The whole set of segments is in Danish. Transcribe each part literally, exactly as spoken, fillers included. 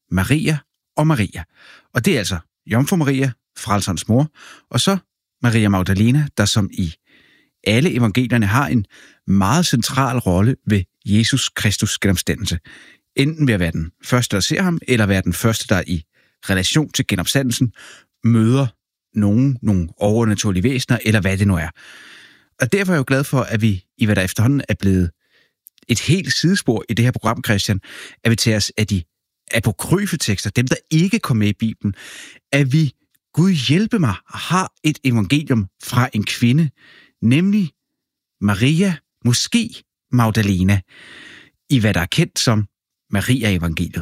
Maria og Maria. Og det er altså Jomfru Maria, frelserens mor, og så Maria Magdalena, der som i alle evangelierne har en meget central rolle ved Jesus Kristus genopstandelse. Enten ved at være den første, der ser ham, eller være den første, der i relation til genopstandelsen møder nogen, nogle overnaturlige væsener, eller hvad det nu er. Og derfor er jeg jo glad for, at vi, i hvad der efterhånden er blevet et helt sidespor i det her program, Christian, at vi tager os af de apokryfe tekster, dem der ikke kom med i Bibelen, at vi, Gud hjælpe mig, har et evangelium fra en kvinde, nemlig Maria, måske Magdalena, i hvad der er kendt som Maria-evangeliet.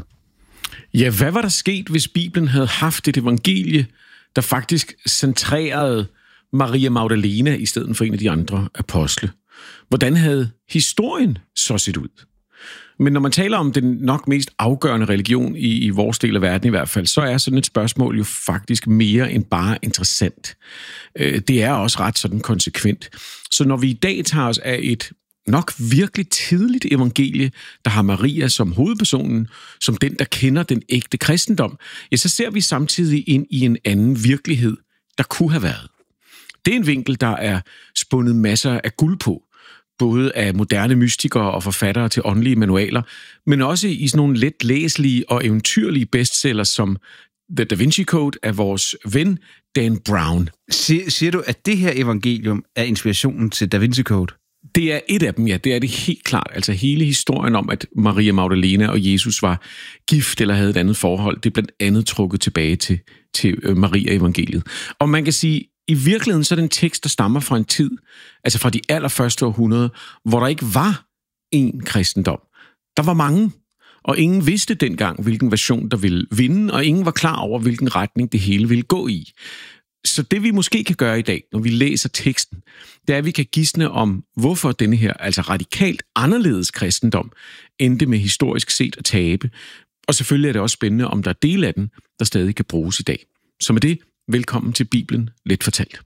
Ja, hvad var der sket, hvis Bibelen havde haft et evangelie, der faktisk centrerede Maria Magdalena i stedet for en af de andre apostle? Hvordan havde historien så set ud? Men når man taler om den nok mest afgørende religion i, i vores del af verden i hvert fald, så er sådan et spørgsmål jo faktisk mere end bare interessant. Det er også ret sådan konsekvent. Så når vi i dag tager os af et nok virkelig tidligt evangelie, der har Maria som hovedpersonen, som den, der kender den ægte kristendom, ja, så ser vi samtidig ind i en anden virkelighed, der kunne have været. Det er en vinkel, der er spundet masser af guld på, både af moderne mystikere og forfattere til åndelige manualer, men også i sådan nogle let læselige og eventyrlige bestsellers som The Da Vinci Code af vores ven Dan Brown. Siger, siger du, at det her evangelium er inspirationen til Da Vinci Code? Det er et af dem, ja. Det er det helt klart. Altså hele historien om, at Maria Magdalena og Jesus var gift eller havde et andet forhold, det er blandt andet trukket tilbage til, til Maria-evangeliet. Og man kan sige, i virkeligheden så er det en tekst, der stammer fra en tid, altså fra de allerførste århundreder, hvor der ikke var én kristendom. Der var mange, og ingen vidste dengang, hvilken version der ville vinde, og ingen var klar over, hvilken retning det hele ville gå i. Så det vi måske kan gøre i dag, når vi læser teksten, det er, at vi kan gisne om, hvorfor denne her, altså radikalt anderledes kristendom, endte med historisk set at tabe. Og selvfølgelig er det også spændende, om der er dele af den, der stadig kan bruges i dag. Så med det, velkommen til Bibelen Let Fortalt.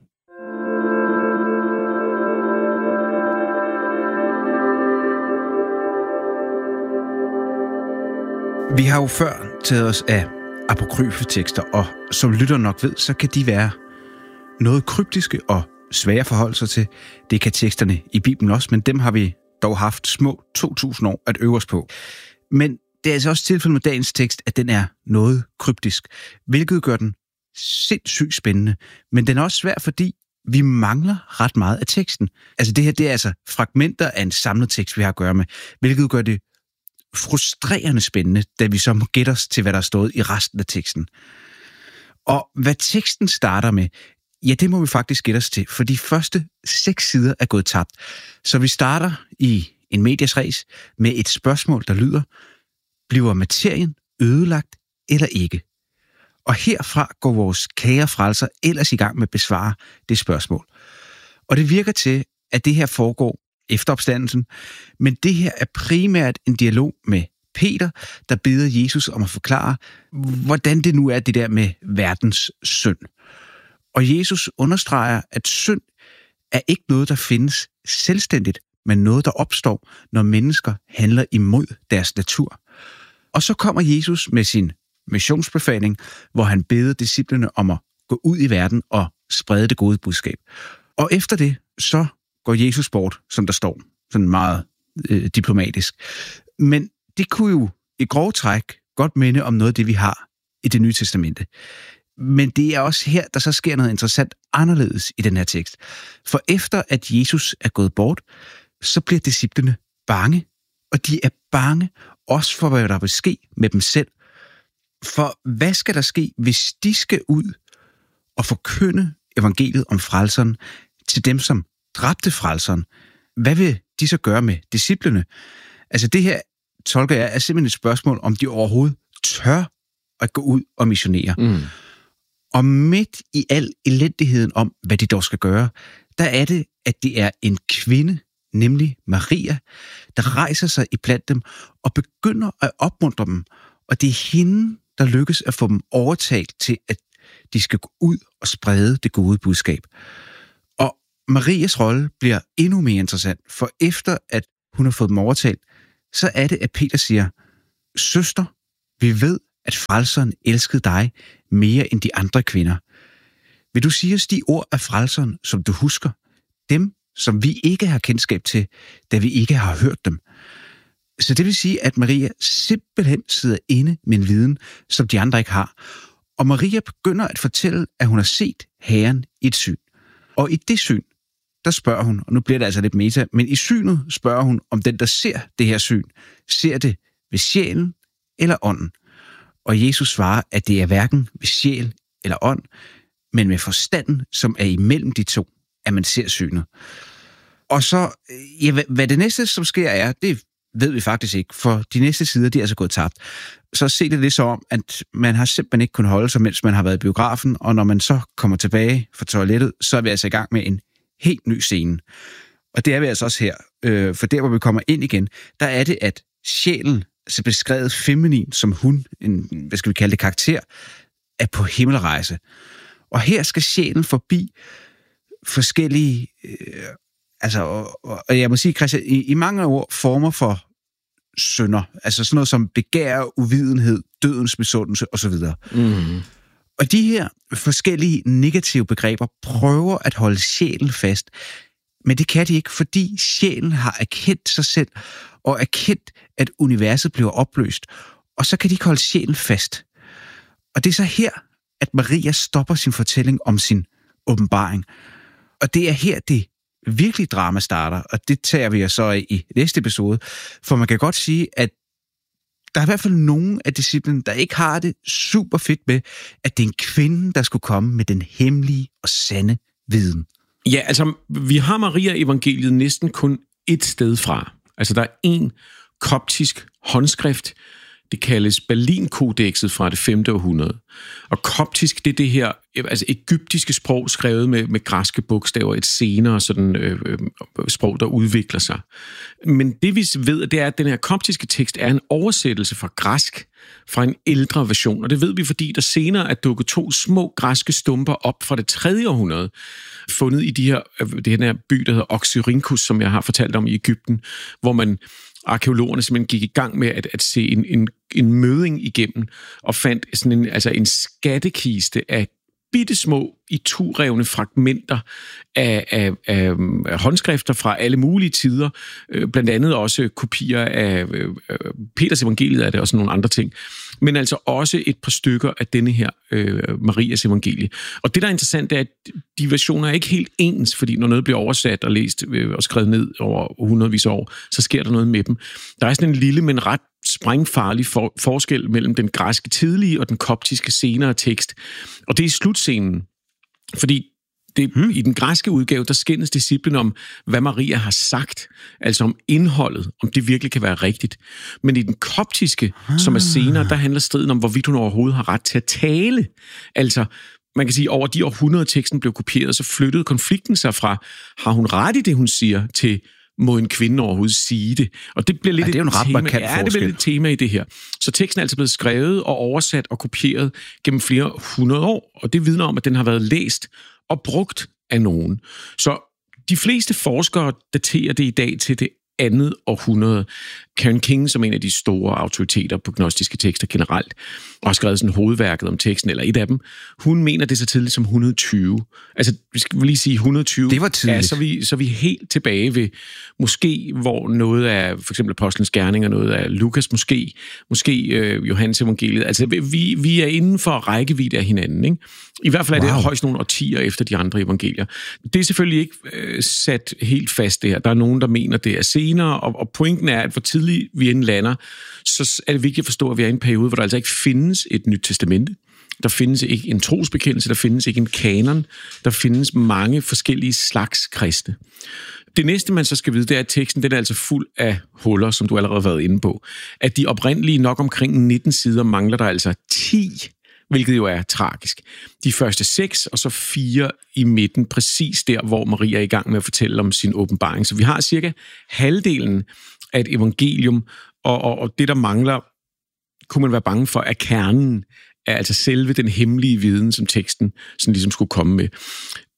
Vi har jo før taget os af apokryfe tekster, og som lytter nok ved, så kan de være noget kryptiske og svære at forholde sig til. Det kan teksterne i Bibelen også, men dem har vi dog haft små to tusind år at øve os på. Men det er altså også tilfældet med dagens tekst, at den er noget kryptisk, hvilket gør den sindssygt spændende, men den er også svær, fordi vi mangler ret meget af teksten. Altså det her, det er altså fragmenter af en samlet tekst, vi har at gøre med, hvilket gør det frustrerende spændende, da vi så må gætte os til, hvad der er stået i resten af teksten. Og hvad teksten starter med, ja, det må vi faktisk gætte os til, for de første seks sider er gået tabt. Så vi starter i en medias res med et spørgsmål, der lyder: bliver materien ødelagt eller ikke? Og herfra går vores kære frelser ellers i gang med at besvare det spørgsmål. Og det virker til, at det her foregår efter opstandelsen, men det her er primært en dialog med Peter, der beder Jesus om at forklare, hvordan det nu er det der med verdens synd. Og Jesus understreger, at synd er ikke noget, der findes selvstændigt, men noget, der opstår, når mennesker handler imod deres natur. Og så kommer Jesus med sin missionsbefaling, hvor han beder disciplene om at gå ud i verden og sprede det gode budskab. Og efter det, så går Jesus bort, som der står, sådan meget øh, diplomatisk. Men det kunne jo i grove træk godt minde om noget af det, vi har i Det Nye Testamente. Men det er også her, der så sker noget interessant anderledes i den her tekst. For efter at Jesus er gået bort, så bliver disciplene bange, og de er bange også for, hvad der vil ske med dem selv. For hvad skal der ske, hvis de skal ud og forkynde evangeliet om frelseren til dem, som dræbte frelseren? Hvad vil de så gøre med disciplene? Altså det her, tolker jeg, er simpelthen et spørgsmål, om de overhovedet tør at gå ud og missionere. Mm. Og midt i al elendigheden om, hvad de dog skal gøre, der er det, at det er en kvinde, nemlig Maria, der rejser sig iblandt dem og begynder at opmuntre dem. Og det er hende, der lykkes at få dem overtalt til, at de skal gå ud og sprede det gode budskab. Og Marias rolle bliver endnu mere interessant, for efter at hun har fået dem overtalt, så er det, at Peter siger: søster, vi ved, at frelseren elskede dig mere end de andre kvinder. Vil du sige os de ord af frelseren, som du husker? Dem, som vi ikke har kendskab til, da vi ikke har hørt dem. Så det vil sige, at Maria simpelthen sidder inde med en viden, som de andre ikke har. Og Maria begynder at fortælle, at hun har set Herren i et syn. Og i det syn, der spørger hun, og nu bliver det altså lidt meta, men i synet spørger hun, om den, der ser det her syn, ser det ved sjælen eller ånden. Og Jesus svarer, at det er hverken ved sjæl eller ånd, men med forstanden, som er imellem de to, at man ser synet. Og så, ja, hvad det næste, som sker er, det ved vi faktisk ikke, for de næste sider, de er altså gået tabt. Så se det lidt så om, at man har simpelthen ikke kunnet holde sig, mens man har været i biografen, og når man så kommer tilbage fra toilettet, så er vi altså i gang med en helt ny scene. Og det er vi altså også her, øh, for der, hvor vi kommer ind igen, der er det, at sjælen, altså beskrevet feminin som hun, en, hvad skal vi kalde det, karakter, er på himmelrejse. Og her skal sjælen forbi forskellige, øh, altså, og, og jeg må sige, Christian, i, i mange ord former for synder, altså sådan noget som begær, uvidenhed, dødens misundelse osv. Mm. Og de her forskellige negative begreber prøver at holde sjælen fast, men det kan de ikke, fordi sjælen har erkendt sig selv og erkendt, at universet bliver opløst, og så kan de ikke holde sjælen fast. Og det er så her, at Maria stopper sin fortælling om sin åbenbaring. Og det er her, det virkelig drama starter, og det tager vi så af i næste episode, for man kan godt sige, at der er i hvert fald nogen af disciplene, der ikke har det super fedt med, at det er en kvinde, der skulle komme med den hemmelige og sande viden. Ja, altså, vi har Maria-evangeliet næsten kun et sted fra. Altså, der er en koptisk håndskrift, det kaldes Berlin-kodekset fra det femte århundrede. Og koptisk, det er det her altså egyptiske sprog, skrevet med, med græske bogstaver, et senere sådan, øh, øh, sprog, der udvikler sig. Men det vi ved, det er, at den her koptiske tekst er en oversættelse fra græsk, fra en ældre version. Og det ved vi, fordi der senere er dukket to små græske stumper op fra det tredje århundrede, fundet i de her, det her by, der hedder Oxyrhynchus, som jeg har fortalt om i Egypten, hvor man arkeologerne simpelthen gik i gang med at, at se en, en, en møding igennem, og fandt sådan en, altså en skattekiste af bittesmå iturevne fragmenter af, af, af, af håndskrifter fra alle mulige tider, øh, blandt andet også kopier af øh, Peters evangeliet af det, og sådan nogle andre ting, men altså også et par stykker af denne her øh, Marias evangelie. Og det, der er interessant, det er, at de versioner er ikke helt ens, fordi når noget bliver oversat og læst øh, og skrevet ned over hundredvis af år, så sker der noget med dem. Der er sådan en lille, men ret sprængfarlig for, forskel mellem den græske tidlige og den koptiske senere tekst. Og det er i slutscenen, fordi det, hmm. i den græske udgave, der skændes disciplen om, hvad Maria har sagt, altså om indholdet, om det virkelig kan være rigtigt. Men i den koptiske, ah. som er senere, der handler striden om, hvorvidt hun overhovedet har ret til at tale. Altså, man kan sige, over de århundrede teksten blev kopieret, så flyttede konflikten sig fra, har hun ret i det, hun siger, til må en kvinde overhovedet sige det. Og det bliver lidt ja, det er et en tema. ret Ja, det bliver lidt et tema i det her. Så teksten er altså blevet skrevet og oversat og kopieret gennem flere hundrede år, og det vidner om, at den har været læst og brugt af nogen. Så de fleste forskere daterer det i dag til det andet århundrede. Karen King, som en af de store autoriteter på gnostiske tekster generelt, og har skrevet sådan hovedværket om teksten, eller et af dem, hun mener det så tidligt som et hundrede og tyve. Altså, vi skal lige sige et hundrede og tyve. Det var tidligt. Ja, så er vi, så er vi helt tilbage ved, måske hvor noget af, for eksempel Apostlenes Gerninger, noget af Lukas, måske, måske øh, Johannes evangeliet. Altså, vi, vi er inden for rækkevidde af hinanden, ikke? I hvert fald er wow. det højst nogle årtier efter de andre evangelier. Det er selvfølgelig ikke øh, sat helt fast det her. Der er nogen, der mener, det er senere, og, og pointen er, at for tidligt vi inden lander, så er det vigtigt at forstå, at vi er i en periode, hvor der altså ikke findes et nyt testamente. Der findes ikke en trosbekendelse, der findes ikke en kanon, der findes mange forskellige slags kristne. Det næste, man så skal vide, det er, at teksten den er altså fuld af huller, som du allerede har været inde på. At de oprindelige nok omkring nitten sider mangler der altså ti, hvilket jo er tragisk. De første seks, og så fire i midten, præcis der, hvor Maria er i gang med at fortælle om sin åbenbaring. Så vi har cirka halvdelen af et evangelium, og, og, og det, der mangler, kunne man være bange for, er kernen, er altså selve den hemmelige viden, som teksten sådan ligesom skulle komme med.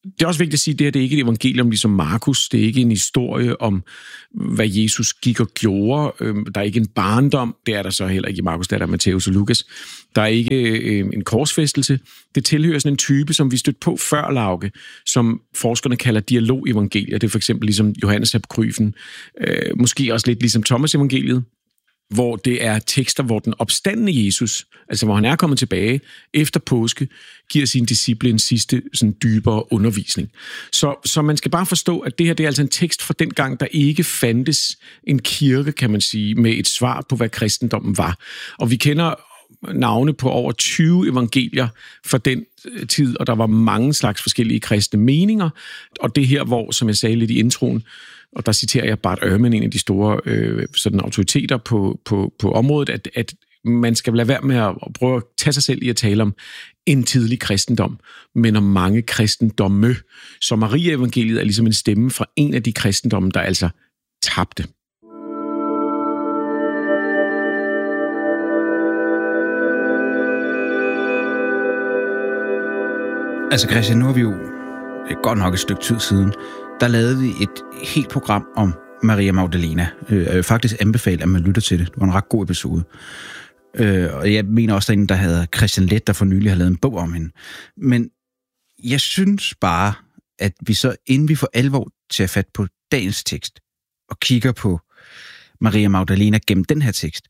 det er også vigtigt at sige, at det her det er ikke et evangelium ligesom Markus. Det er ikke en historie om, hvad Jesus gik og gjorde. Der er ikke en barndom. Det er der så heller ikke i Markus, der er der Matthæus og Lukas. Der er ikke en korsfæstelse. Det tilhører sådan en type, som vi stødte på før, Lauke, som forskerne kalder dialogevangelier. Det er for eksempel ligesom Johannes apokryfen. Måske også lidt ligesom Thomas evangeliet, hvor det er tekster, hvor den opstandne Jesus, altså hvor han er kommet tilbage efter påske, giver sine disciple en sidste sådan dybere undervisning. Så, så man skal bare forstå, at det her det er altså en tekst fra den gang, der ikke fandtes en kirke, kan man sige, med et svar på, hvad kristendommen var. Og vi kender navne på over tyve evangelier fra den tid, og der var mange slags forskellige kristne meninger. Og det her, hvor, som jeg sagde lidt i introen, og der citerer jeg Bart Ehrman, en af de store øh, sådan autoriteter på, på, på området, at, at man skal lade være med at prøve at tage sig selv i at tale om en tidlig kristendom, men om mange kristendomme. Så Maria-evangeliet er ligesom en stemme fra en af de kristendomme, der altså tabte. Altså Christian, nu har vi jo godt nok et stykke tid siden, der lavede vi et helt program om Maria Magdalena. Jeg vil faktisk anbefale, at man lytter til det. Det var en ret god episode. Og jeg mener også, derinde, der havde Christian Leth, der for nylig har lavet en bog om hende. Men jeg synes bare, at vi så, inden vi får alvor til at fat på dagens tekst, og kigger på Maria Magdalena gennem den her tekst,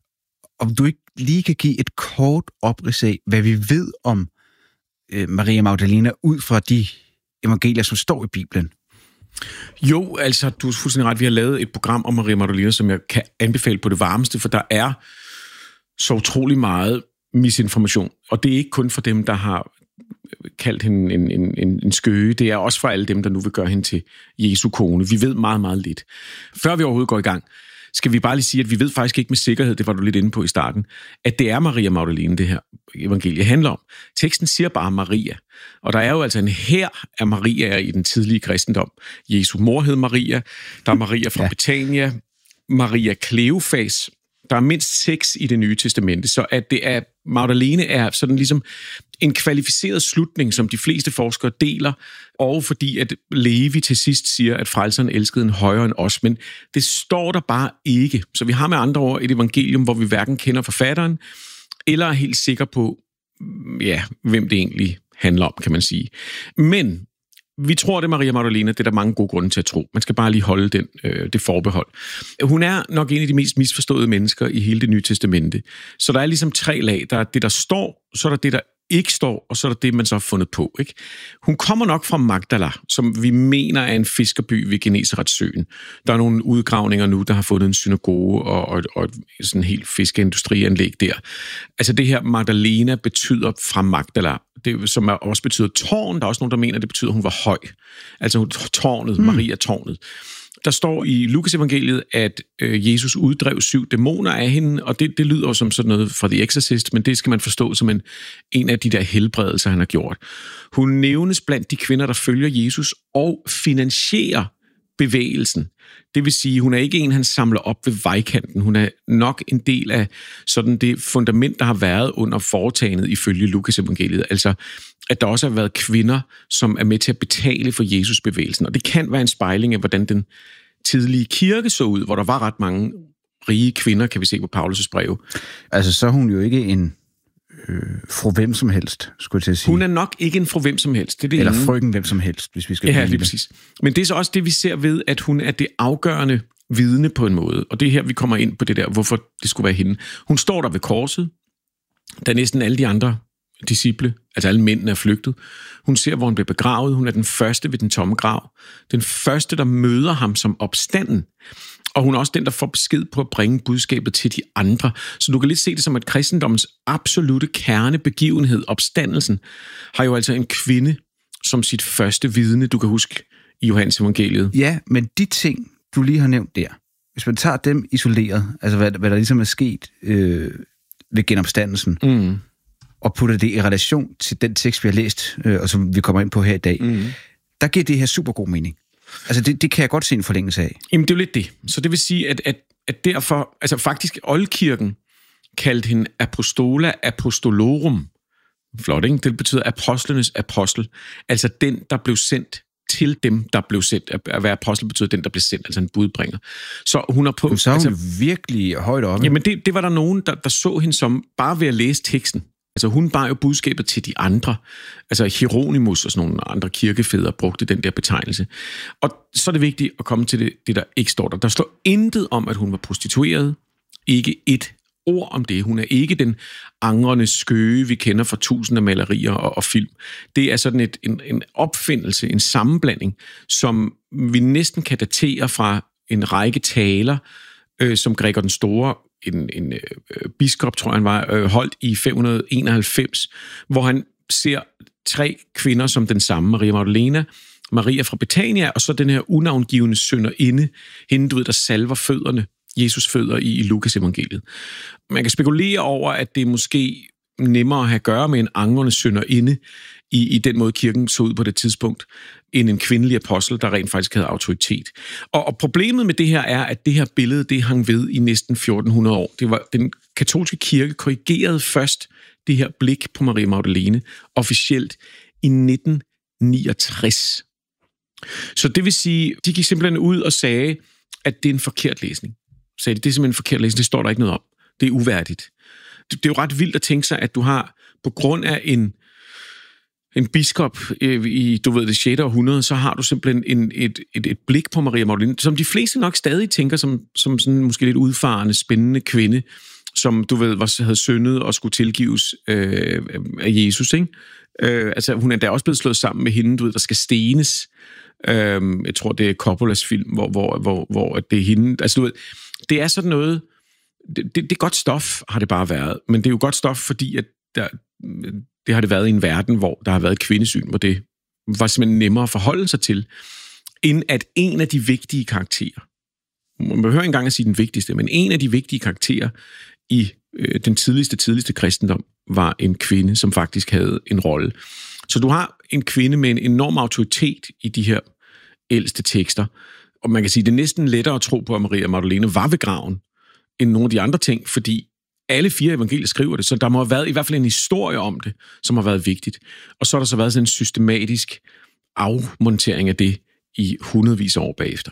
om du ikke lige kan give et kort oprids af, hvad vi ved om Maria Magdalena ud fra de evangelier, som står i Bibelen. Jo, altså, du er fuldstændig ret. Vi har lavet et program om Maria Magdalena, som jeg kan anbefale på det varmeste, for der er så utrolig meget misinformation. Og det er ikke kun for dem, der har kaldt hende en, en, en, en skøge. Det er også for alle dem, der nu vil gøre hende til Jesu kone. Vi ved meget, meget lidt. Før vi overhovedet går i gang, skal vi bare lige sige, at vi ved faktisk ikke med sikkerhed, det var du lidt inde på i starten, at det er Maria Magdalene, det her evangelie handler om. Teksten siger bare Maria, og der er jo altså en hær af Mariaer i den tidlige kristendom. Jesu mor hed Maria, der er Maria fra ja. Betania, Maria Kleofas, der er mindst seks i det nye testamente, så at det er Magdalene er sådan ligesom en kvalificeret slutning, som de fleste forskere deler, og fordi at Levi til sidst siger, at frelseren elskede en højere end os, men det står der bare ikke. Så vi har med andre ord et evangelium, hvor vi hverken kender forfatteren, eller er helt sikre på, ja, hvem det egentlig handler om, kan man sige. Men vi tror, det er Maria Magdalena, det er der mange gode grunde til at tro. Man skal bare lige holde den, øh, det forbehold. Hun er nok en af de mest misforståede mennesker i hele det nye testamente. Så der er ligesom tre lag. Der er det, der står, så er der det, der ikke står, og så er der det, man så har fundet på. Ikke? Hun kommer nok fra Magdala, som vi mener er en fiskerby ved Genesaretsøen. Der er nogle udgravninger nu, der har fundet en synagoge og, og, og sådan en helt fiskeindustrianlæg der. Altså det her Magdalena betyder fra Magdala, det, som også betyder tårn. Der er også nogen, der mener, det betyder, at hun var høj. Altså tårnet, mm. Maria tårnet. Der står i Lukas evangeliet, at øh, Jesus uddrev syv dæmoner af hende, og det, det lyder jo som sådan noget fra The Exorcist, men det skal man forstå som en, en af de der helbredelser, han har gjort. Hun nævnes blandt de kvinder, der følger Jesus og finansierer bevægelsen. Det vil sige, hun er ikke en, han samler op ved vejkanten. Hun er nok en del af sådan det fundament, der har været under foretagendet ifølge Lukas evangeliet. Altså, at der også har været kvinder, som er med til at betale for Jesus-bevægelsen. Og det kan være en spejling af, hvordan den tidlige kirke så ud, hvor der var ret mange rige kvinder, kan vi se på Paulus' breve. Altså, så er hun jo ikke en øh, fru hvem som helst, skulle jeg til at sige. Hun er nok ikke en fru hvem som helst. Det er det Eller ene. frøken hvem som helst, hvis vi skal ja, lige det. Præcis. Men det er så også det, vi ser ved, at hun er det afgørende vidne på en måde. Og det er her, vi kommer ind på det der, hvorfor det skulle være hende. Hun står der ved korset, da næsten alle de andre disciple, altså alle mændene er flygtet. Hun ser, hvor hun bliver begravet. Hun er den første ved den tomme grav. Den første, der møder ham som opstanden. Og hun er også den, der får besked på at bringe budskabet til de andre. Så du kan lidt se det som, at kristendommens absolute kernebegivenhed, opstandelsen, har jo altså en kvinde som sit første vidne, du kan huske i Johannes evangeliet. Ja, men de ting, du lige har nævnt der, hvis man tager dem isoleret, altså hvad, hvad der ligesom er sket øh, ved genopstandelsen, mm. og putter det i relation til den tekst, vi har læst, øh, og som vi kommer ind på her i dag, mm. der giver det her super god mening. Altså, det, det kan jeg godt se en forlængelse af. Jamen, det er jo lidt det. Så det vil sige, at, at, at derfor, altså faktisk oldkirken kaldte hende Apostola Apostolorum, Flot, ikke? Det betyder apostlenes apostel. Altså den, der blev sendt til dem, der blev sendt. At være apostel betyder den, der blev sendt, altså en budbringer. Så hun er på... Så er hun altså, virkelig højt oppe. Jamen det, det var der nogen, der, der så hende som bare ved at læse teksten. Altså hun bar jo budskabet til de andre. Altså Hieronymus og sådan nogle andre kirkefædre brugte den der betegnelse. Og så er det vigtigt at komme til det, det der ikke står der. Der står intet om, at hun var prostitueret. Ikke et ord om det. Hun er ikke den angrende skøge, vi kender fra tusinder malerier og, og film. Det er sådan et, en, en opfindelse, en sammenblanding, som vi næsten kan datere fra en række taler, øh, som Gregor den Store, en, en øh, biskop, tror jeg han var, øh, holdt i fem hundrede enoghalvfems, hvor han ser tre kvinder som den samme, Maria Magdalena, Maria fra Betania, og så den her unavngivende sønderinde, hende, du ved, der salver fødderne, Jesus fødder i, i Lukas evangeliet. Man kan spekulere over, at det er måske nemmere at have at gøre med en angrende sønderinde i, i den måde, kirken så ud på det tidspunkt, end en kvindelig apostel, der rent faktisk havde autoritet. Og, og problemet med det her er, at det her billede, det hang ved i næsten fjorten hundrede år. Det var, den katolske kirke korrigerede først det her blik på Maria Magdalene officielt i nitten niogtres. Så det vil sige, de gik simpelthen ud og sagde, at det er en forkert læsning. Sagde de, det er simpelthen en forkert læsning, det står der ikke noget om. Det er uværdigt. Det er jo ret vildt at tænke sig, at du har, på grund af en, en biskop i, du ved, det sjette århundrede, så har du simpelthen en, et, et, et blik på Maria Magdalene, som de fleste nok stadig tænker som, som sådan måske lidt udfarende, spændende kvinde, som du ved, var, havde syndet og skulle tilgives øh, af Jesus, ikke? Øh, altså, hun er da også blevet slået sammen med hende, du ved, der skal stenes. Øh, jeg tror, det er Coppolas film, hvor, hvor, hvor, hvor det er hende. Altså, du ved, det er sådan noget, det, det, det er godt stof, har det bare været, men det er jo godt stof, fordi at der, det har det været i en verden, hvor der har været kvindesyn, hvor det var simpelthen nemmere at forholde sig til, end at en af de vigtige karakterer, man behøver ikke engang at sige den vigtigste, men en af de vigtige karakterer i øh, den tidligste, tidligste kristendom, var en kvinde, som faktisk havde en rolle. Så du har en kvinde med en enorm autoritet i de her ældste tekster, og man kan sige, det er næsten lettere at tro på, at Maria Magdalene var ved graven, end nogle af de andre ting, fordi alle fire evangelier skriver det, så der må have været i hvert fald en historie om det, som har været vigtigt. Og så har der så været sådan en systematisk afmontering af det i hundredvis af år bagefter.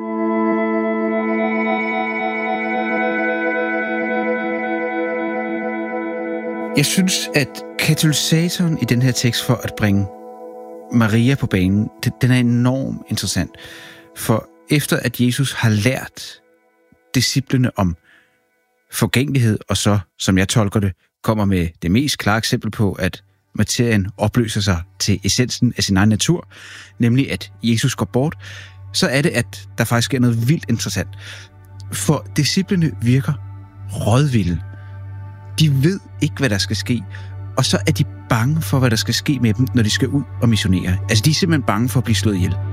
Jeg synes, at katalysatoren i den her tekst for at bringe Maria på banen, den er enormt interessant. For efter at Jesus har lært disciplene om forgængelighed, og så, som jeg tolker det, kommer med det mest klare eksempel på, at materien opløser sig til essensen af sin egen natur, nemlig at Jesus går bort, så er det, at der faktisk sker noget vildt interessant. For disciplene virker rådvilde. De ved ikke, hvad der skal ske, og så er de bange for, hvad der skal ske med dem, når de skal ud og missionere. Altså, de er simpelthen bange for at blive slået ihjel.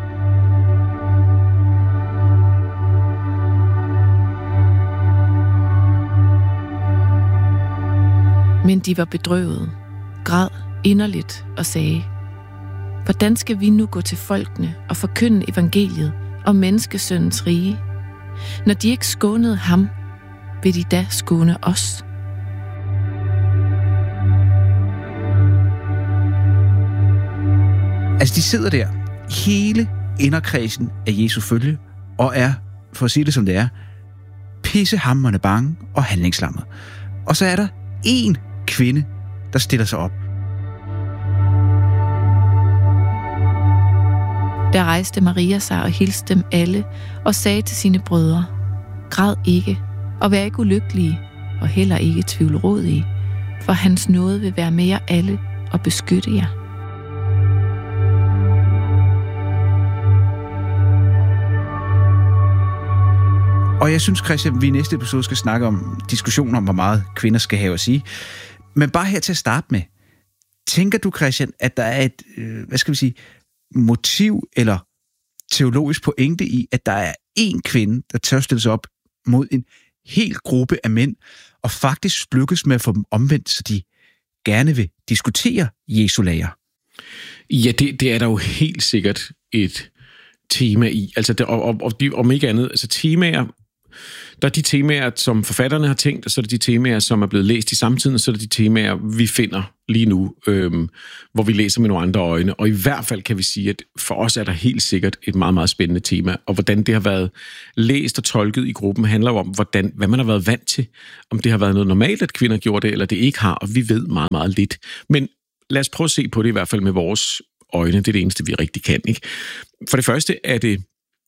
Men de var bedrøvede, græd inderligt og sagde, hvordan skal vi nu gå til folkene og forkynde evangeliet om menneskesøndens rige? Når de ikke skånede ham, vil de da skåne os? Altså, de sidder der, hele inderkredsen af Jesu følge, og er, for at sige det som det er, pissehamrende bange og handlingslammet. Og så er der én kvinde, der stiller sig op. Der rejste Maria sig og hilste dem alle og sagde til sine brødre, græd ikke og vær ikke ulykkelige og heller ikke tvivlrådige, for hans nåde vil være med jer alle og beskytte jer. Og jeg synes, Christian, vi i næste episode skal snakke om diskussioner om, hvor meget kvinder skal have at sige. Men bare her til at starte med. Tænker du, Christian, at der er et, øh, hvad skal vi sige, motiv eller teologisk pointe i, at der er én kvinde, der tør stille sig op mod en hel gruppe af mænd, og faktisk lykkes med at få dem omvendt, så de gerne vil diskutere Jesu lære? Ja, det, det er der jo helt sikkert et tema i. Altså, det, og, og, og de, om ikke andet, altså temaer, Der er de temaer, som forfatterne har tænkt, og så er det de temaer, som er blevet læst i samtiden, og så er det de temaer, vi finder lige nu, øhm, hvor vi læser med nogle andre øjne. Og i hvert fald kan vi sige, at for os er der helt sikkert et meget, meget spændende tema, og hvordan det har været læst og tolket i gruppen, handler jo om, hvordan, hvad man har været vant til, om det har været noget normalt, at kvinder gjorde det, eller det ikke har, og vi ved meget, meget lidt. Men lad os prøve at se på det i hvert fald med vores øjne. Det er det eneste, vi rigtig kan, ikke? For det første er det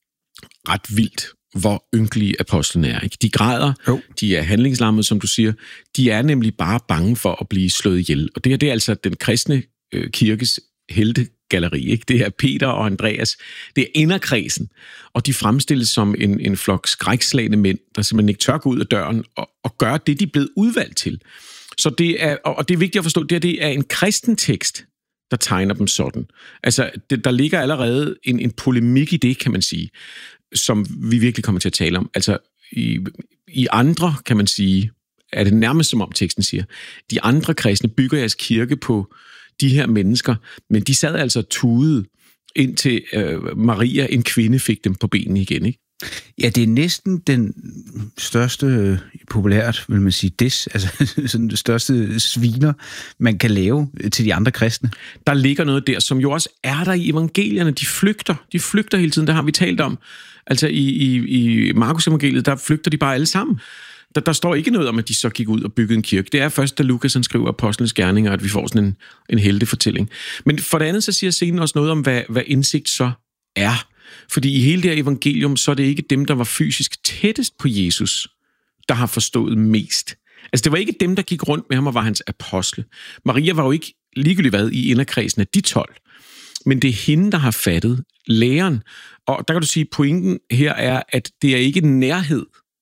ret vildt, hvor ynkelige apostlene er, ikke? De græder, jo. De er handlingslammede, som du siger. De er nemlig bare bange for at blive slået ihjel. Og det her, det er altså den kristne øh, kirkes heltegalleri, ikke? Det er Peter og Andreas. Det er inderkredsen. Og de fremstilles som en, en flok skrækslagne mænd, der simpelthen ikke tør gå ud af døren og, og gøre det, de er blevet udvalgt til. Så det er, og det er vigtigt at forstå, det, her, det er en kristen tekst, der tegner dem sådan. Altså, det, der ligger allerede en, en polemik i det, kan man sige, som vi virkelig kommer til at tale om. Altså, i, i andre, kan man sige, er det nærmest som om teksten siger, de andre kristne bygger jeres kirke på de her mennesker, men de sad altså tudet, indtil øh, Maria, en kvinde, fik dem på benene igen, ikke? Ja, det er næsten den største, populært vil man sige, des, altså sådan den største sviner, man kan lave til de andre kristne. Der ligger noget der, som jo også er der i evangelierne. De flygter. De flygter hele tiden, det har vi talt om. Altså i, i, i Markus evangeliet, der flygter de bare alle sammen. Der, der står ikke noget om, at de så gik ud og byggede en kirke. Det er først, da Lukas han skriver Apostlenes Gerninger, at vi får sådan en, en heltefortælling. Men for det andet, så siger scenen også noget om, hvad, hvad indsigt så er. Fordi i hele det her evangelium, så er det ikke dem, der var fysisk tættest på Jesus, der har forstået mest. Altså, det var ikke dem, der gik rundt med ham og var hans apostle. Maria var jo ikke ligegyldigt hvad i inderkredsen af de tolv. Men det er hende, der har fattet læren. Og der kan du sige, at pointen her er, at det er ikke nærhed,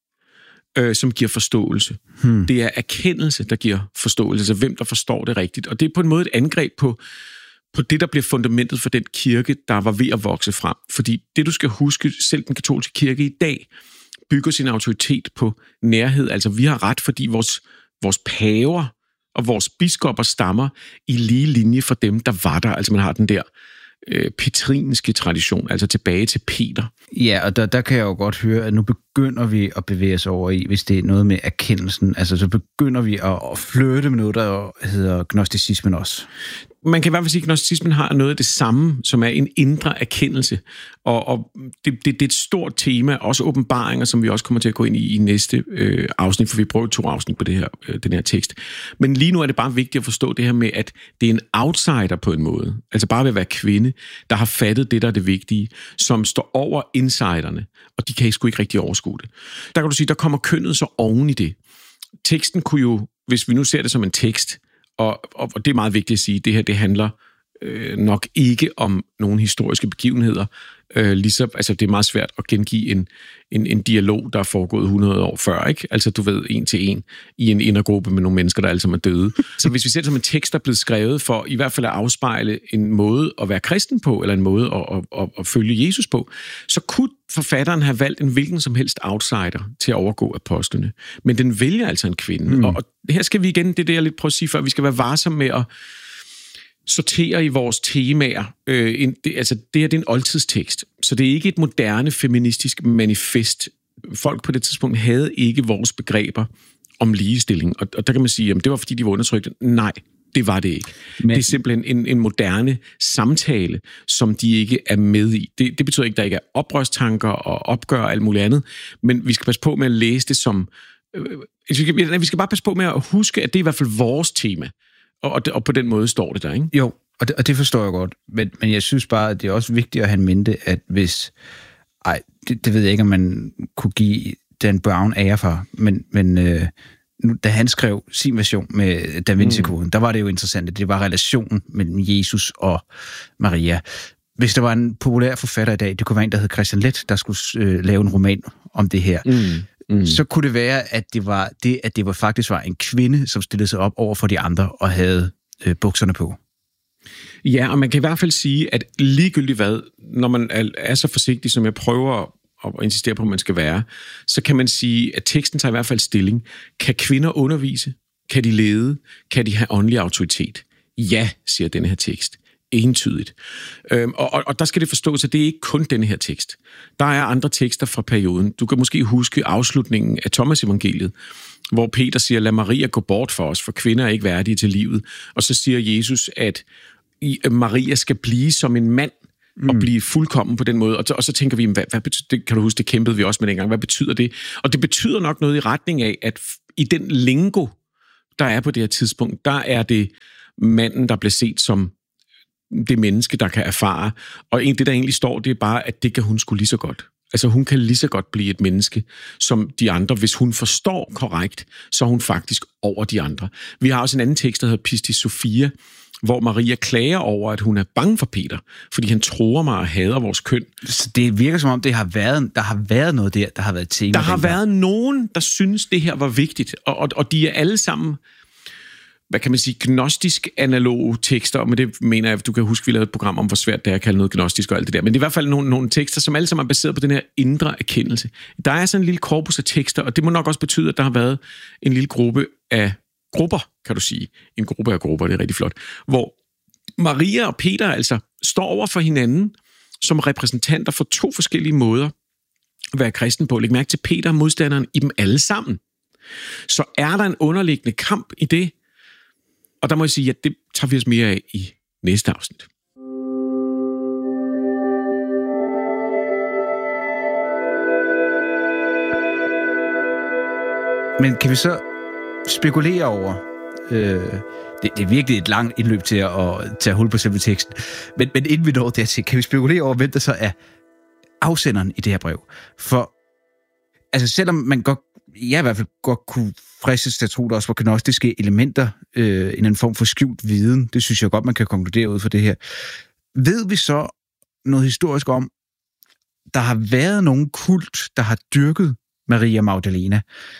øh, som giver forståelse. Hmm. Det er erkendelse, der giver forståelse. Altså, hvem der forstår det rigtigt. Og det er på en måde et angreb på på det, der bliver fundamentet for den kirke, der var ved at vokse frem. Fordi det, du skal huske, selv den katolske kirke i dag, bygger sin autoritet på nærhed. Altså, vi har ret, fordi vores, vores paver og vores biskopper stammer i lige linje for dem, der var der. Altså, man har den der øh, petrinske tradition, altså tilbage til Peter. Ja, og der, der kan jeg jo godt høre, at nu begynder vi at bevæge os over i, hvis det er noget med erkendelsen, altså så begynder vi at, at flirte med noget, der hedder gnosticismen også. Man kan i hvert fald sige, at gnosticismen har noget af det samme, som er en indre erkendelse. Og, og det, det, det er et stort tema, også åbenbaringer, som vi også kommer til at gå ind i i næste øh, afsnit, for vi prøver to afsnit på det her, øh, den her tekst. Men lige nu er det bare vigtigt at forstå det her med, at det er en outsider på en måde, altså bare ved at være kvinde, der har fattet det, der er det vigtige, som står over insiderne, og de kan sgu ikke rigtig overskue det. Der kan du sige, der kommer kønnet så oven i det. Teksten kunne jo, hvis vi nu ser det som en tekst, Og, og det er meget vigtigt at sige, at det her det handler øh, nok ikke om nogle historiske begivenheder. Øh, ligesom, altså, det er meget svært at gengive en, en, en dialog, der er foregået hundrede år før, ikke? Altså, du ved, en til en i en indergruppe med nogle mennesker, der alle sammen er døde. Så hvis vi ser det som en tekst, der er blevet skrevet for i hvert fald at afspejle en måde at være kristen på, eller en måde at, at, at, at følge Jesus på, så kunne forfatteren have valgt en hvilken som helst outsider til at overgå apostlene. Men den vælger altså en kvinde. Mm. Og, og her skal vi igen, det er det, jeg lidt prøver at sige før, vi skal være varsomme med at sortere i vores temaer. Øh, en, det, altså, det her det er en oldtidstekst, så det er ikke et moderne feministisk manifest. Folk på det tidspunkt havde ikke vores begreber om ligestilling, og, og der kan man sige, at det var fordi, de var undertrykte. Nej, det var det ikke. Men det er simpelthen en, en moderne samtale, som de ikke er med i. Det, det betyder ikke, at der ikke er oprørstanker og opgør og alt muligt andet, men vi skal passe på med at læse det som... Øh, vi, skal, vi skal bare passe på med at huske, at det er i hvert fald vores tema. Og, det, og på den måde står det der, ikke? Jo, og det, og det forstår jeg godt. Men, men jeg synes bare, at det er også vigtigt at have en mente, at hvis... Ej, det, det ved jeg ikke, om man kunne give Dan Brown ære for, men, men øh, nu, da han skrev sin version med Da Vinci-koden, mm. der var det jo interessant, at det var relationen mellem Jesus og Maria. Hvis der var en populær forfatter i dag, det kunne være en, der hed Christian Leth, der skulle øh, lave en roman om det her, mm. Mm. så kunne det være, at det var det, at det var faktisk var en kvinde, som stillede sig op over for de andre og havde øh, bukserne på. Ja, og man kan i hvert fald sige, at ligegyldigt hvad, når man er, er så forsigtig, som jeg prøver at, at insistere på, at man skal være, så kan man sige, at teksten tager i hvert fald stilling. Kan kvinder undervise? Kan de lede? Kan de have åndelig autoritet? Ja, siger denne her tekst. entydigt. Øhm, og, og, og der skal det forstås, at det er ikke kun denne her tekst. Der er andre tekster fra perioden. Du kan måske huske afslutningen af Thomas evangeliet, hvor Peter siger, lad Maria gå bort for os, for kvinder er ikke værdige til livet. Og så siger Jesus, at Maria skal blive som en mand, mm. og blive fuldkommen på den måde. Og, og så tænker vi, hvad, hvad betyder det? Kan du huske, det kæmpede vi også med dengang. Hvad betyder det? Og det betyder nok noget i retning af, at i den lingo, der er på det her tidspunkt, der er det manden, der bliver set som det menneske, der kan erfare. Og det, der egentlig står, det er bare, at det kan hun sgu lige så godt. Altså hun kan lige så godt blive et menneske som de andre. Hvis hun forstår korrekt, så er hun faktisk over de andre. Vi har også en anden tekst, der hedder Pistis Sophia, hvor Maria klager over, at hun er bange for Peter, fordi han tror mig og hader vores køn. Så det virker som om, det har været, der har været noget der, der har været tema. Der har været nogen, der synes, det her var vigtigt, og, og, og de er alle sammen, hvad kan man sige, gnostisk analoge tekster, og med det mener jeg, at du kan huske, vi lavede et program om, hvor svært det er at kalde noget gnostisk og alt det der, men det er i hvert fald nogle, nogle tekster, som alle sammen er baseret på den her indre erkendelse. Der er sådan en lille korpus af tekster, og det må nok også betyde, at der har været en lille gruppe af grupper, kan du sige. En gruppe af grupper, det er rigtig flot. Hvor Maria og Peter altså står over for hinanden som repræsentanter for to forskellige måder at være kristen på. Læg mærke til Peter, modstanderen i dem alle sammen. Så er der en underliggende kamp i det, og der må jeg sige, at det tager vi os mere af i næste afsnit. Men kan vi så spekulere over, øh, det, det er virkelig et langt indløb til at, at tage hul på selve teksten, men, men inden vi når dertil, kan vi spekulere over, hvem der så er afsenderen i det her brev? For altså selvom man godt, jeg i hvert fald godt kunne fristes til at tro, der også var gnostiske elementer, øh, en anden form for skjult viden, det synes jeg godt, man kan konkludere ud fra det her. Ved vi så noget historisk om, der har været nogen kult, der har dyrket Maria Magdalena?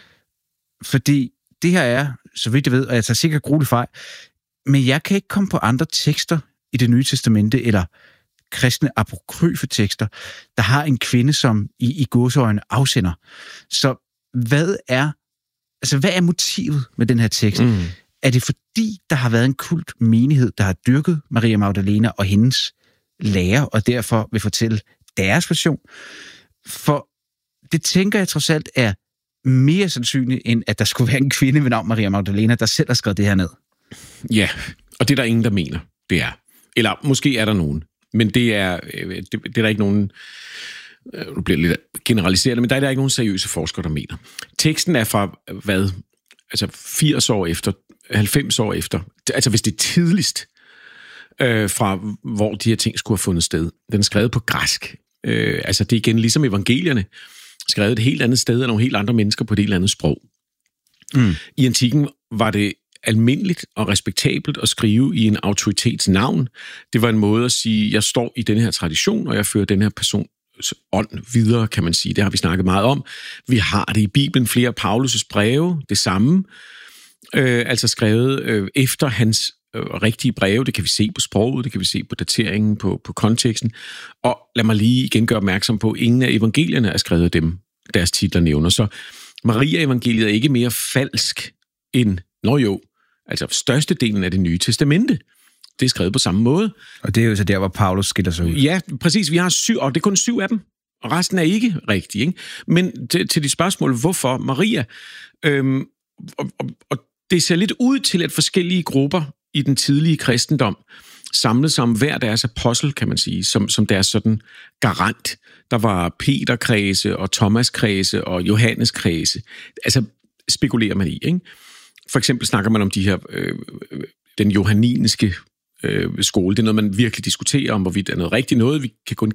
Fordi det her er, så vidt jeg ved, og jeg tager sikkert grueligt fejl, men jeg kan ikke komme på andre tekster i Det Nye Testamente, eller kristne apokryfe tekster, der har en kvinde som i, i gåseøjne afsender. Så hvad er, altså hvad er motivet med den her tekst? Mm. Er det fordi, der har været en kult menighed, der har dyrket Maria Magdalena og hendes lære, og derfor vil fortælle deres version? For det tænker jeg trods alt er mere sandsynligt, end at der skulle være en kvinde ved navn Maria Magdalena, der selv har skrevet det her ned. Ja, og det er der ingen, der mener, det er. Eller måske er der nogen, men det er, det, det er der ikke nogen, nu bliver det lidt generaliserende, men der er der ikke nogen seriøse forskere, der mener. Teksten er fra, hvad, altså firs år efter, halvfems år efter, altså hvis det er tidligst, øh, fra hvor de her ting skulle have fundet sted. Den er skrevet på græsk. Øh, altså det er igen ligesom evangelierne, skrevet et helt andet sted af nogle helt andre mennesker på et helt andet sprog. Mm. I antikken var det almindeligt og respektabelt at skrive i en autoritets navn. Det var en måde at sige, jeg står i den her tradition, og jeg fører den her persons ånd videre, kan man sige. Det har vi snakket meget om. Vi har det i Bibelen, flere af Paulus' breve, det samme. Øh, altså skrevet øh, efter hans øh, rigtige breve. Det kan vi se på sproget, det kan vi se på dateringen, på, på konteksten. Og lad mig lige igen gøre opmærksom på, at ingen af evangelierne er skrevet af dem, deres titler nævner. Så Maria-evangeliet er ikke mere falsk end, nå jo, altså størstedelen af Det Nye Testamente. Det er skrevet på samme måde. Og det er jo så der, hvor Paulus skiller sig ud. Ja, præcis. Vi har syv, og det er kun syv af dem. Og resten er ikke rigtige. Ikke? Men til, til de spørgsmål, hvorfor Maria? Øhm, og, og, og det ser lidt ud til, at forskellige grupper i den tidlige kristendom samlede sig om hver deres apostel, kan man sige, som, som deres sådan garant. Der var Peter-kredse og Thomas-kredse og Johannes-kredse. Altså spekulerer man i, ikke? For eksempel snakker man om de her, øh, den johanniniske øh, skole. Det er noget, man virkelig diskuterer om, hvorvidt det er noget rigtigt noget. Vi kan kun